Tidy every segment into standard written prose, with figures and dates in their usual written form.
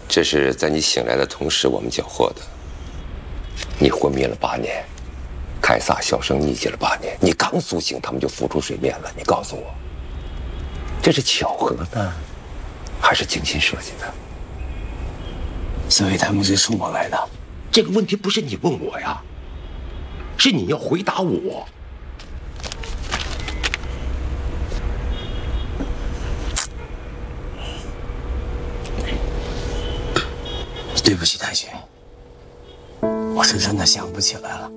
这是在你醒来的同时我们缴获的。你昏迷了8年，凯撒销声匿迹了8年，你刚苏醒，他们就浮出水面了。你告诉我，这是巧合呢，还是精心设计的？ 所以他们是冲我来的。 这个问题不是你问我呀，是你要回答我。 对不起，太君，我是真的想不起来了。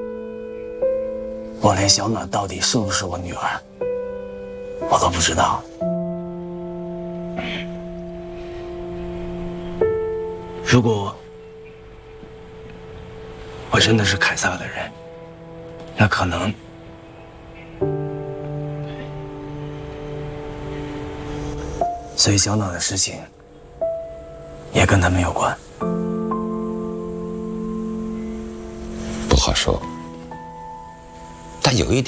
我连小暖到底是不是我女儿，我都不知道。如果我真的是凯撒的人，那可能所以小暖的事情也跟他们有关。 不好说，但有一点。